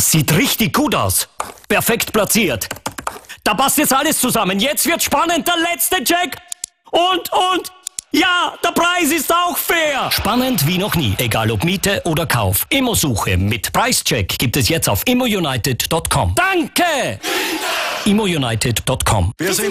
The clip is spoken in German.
Das sieht richtig gut aus. Perfekt platziert. Da passt jetzt alles zusammen. Jetzt wird spannend. Der letzte Check. Und. Ja, der Preis ist auch fair. Spannend wie noch nie. Egal ob Miete oder Kauf. Immosuche mit Preischeck gibt es jetzt auf immounited.com. Danke! immounited.com. Wir sind